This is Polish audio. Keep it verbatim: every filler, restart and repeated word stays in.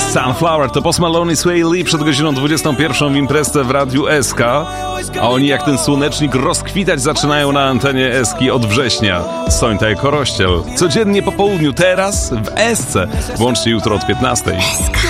Sunflower to Post Malone i Sway Lee przed godziną dwudziestą pierwszą w imprezce w Radiu S K, a oni jak ten słonecznik rozkwitać zaczynają na antenie Eski od września. Sońta i Korościel. Codziennie po południu, teraz w Esce. Włączcie jutro od piętnastej.